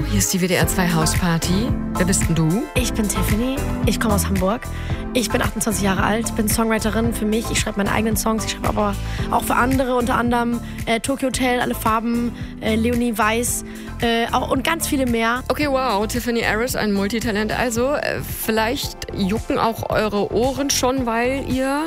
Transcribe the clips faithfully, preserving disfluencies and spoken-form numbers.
hier ist die W D R zwei Hausparty. Wer bist denn du? Ich bin Tiffany, ich komme aus Hamburg. Ich bin achtundzwanzig Jahre alt, bin Songwriterin für mich. Ich schreibe meine eigenen Songs, ich schreibe aber auch für andere, unter anderem äh, Tokyo Hotel, Alle Farben, äh, Leonie Weiß äh, auch, und ganz viele mehr. Okay, wow, Tiffany Harris, ein Multitalent also. Äh, vielleicht jucken auch eure Ohren schon, weil ihr...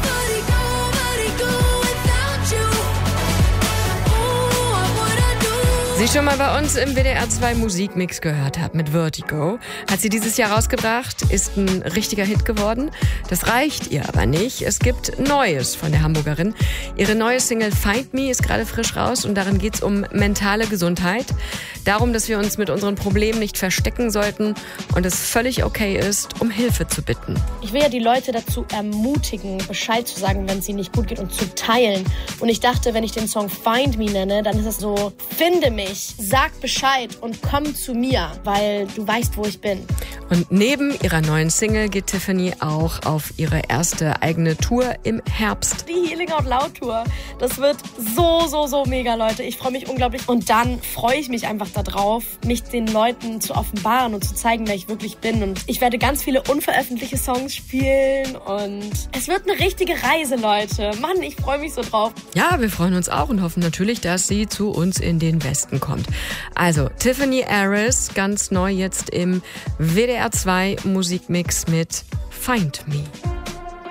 Sie schon mal bei uns im W D R zwei Musikmix gehört habt mit Vertigo. Hat sie dieses Jahr rausgebracht, ist ein richtiger Hit geworden. Das reicht ihr aber nicht. Es gibt Neues von der Hamburgerin. Ihre neue Single Find Me ist gerade frisch raus und darin geht's um mentale Gesundheit. Darum, dass wir uns mit unseren Problemen nicht verstecken sollten und es völlig okay ist, um Hilfe zu bitten. Ich will ja die Leute dazu ermutigen, Bescheid zu sagen, wenn es ihnen nicht gut geht und zu teilen. Und ich dachte, wenn ich den Song Find Me nenne, dann ist es so, finde mich. Sag Bescheid und komm zu mir, weil du weißt, wo ich bin. Und neben ihrer neuen Single geht Tiffany auch auf ihre erste eigene Tour im Herbst. Die Healing Out Loud Tour, das wird so, so, so mega, Leute. Ich freue mich unglaublich. Und dann freue ich mich einfach darauf, mich den Leuten zu offenbaren und zu zeigen, wer ich wirklich bin. Und ich werde ganz viele unveröffentlichte Songs spielen und es wird eine richtige Reise, Leute. Mann, ich freue mich so drauf. Ja, wir freuen uns auch und hoffen natürlich, dass sie zu uns in den Westen kommt. Also, Tiffany Harris, ganz neu jetzt im W D R zwei Musikmix mit Find Me.